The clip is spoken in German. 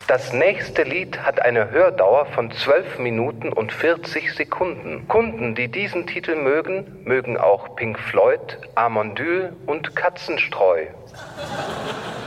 Das nächste Lied hat eine Hördauer von 12 Minuten und 40 Sekunden. Kunden, die diesen Titel mögen auch Pink Floyd, Amondyl und Katzenstreu.